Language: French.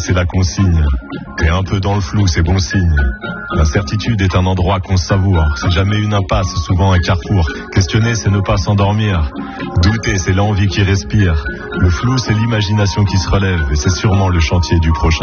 c'est la consigne. T'es un peu dans le flou, c'est bon signe. L'incertitude est un endroit qu'on savoure. C'est jamais une impasse, c'est souvent un carrefour. Questionner, c'est ne pas s'endormir. Douter, c'est l'envie qui respire. Le flou, c'est l'imagination qui se relève. Et c'est sûrement le chantier du prochain.